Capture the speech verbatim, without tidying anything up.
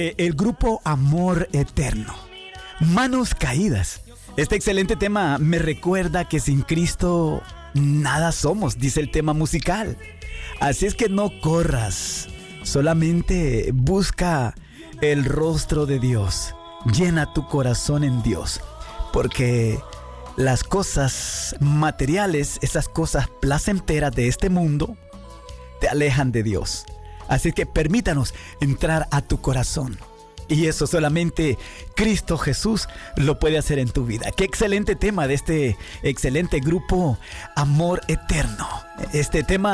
Eh, El grupo Amor Eterno. Manos caídas. Este excelente tema me recuerda que sin Cristo nada somos, dice el tema musical. Así es que no corras, solamente busca el rostro de Dios. Llena tu corazón en Dios, porque las cosas materiales, esas cosas placenteras de este mundo, te alejan de Dios. Así que permítanos entrar a tu corazón. Y eso solamente Cristo Jesús lo puede hacer en tu vida. Qué excelente tema de este excelente grupo Amor Eterno. Este tema